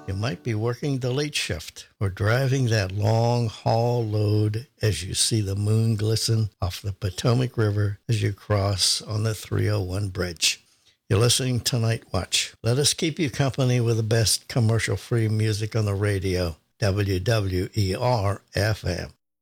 You might be working the late shift or driving that long haul load as you see the moon glisten off the Potomac River as you cross on the 301 bridge. You're listening to Night Watch. Let us keep you company with the best commercial-free music on the radio. WWER-FM.